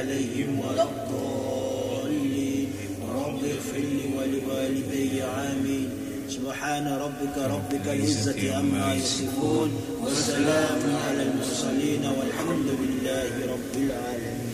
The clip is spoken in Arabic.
عليهم ولا الضالين. رب اغفر لي ولوالدي آمين. سبحان ربك رب العزة عما يصفون، وسلام على المرسلين، والحمد لله رب العالمين.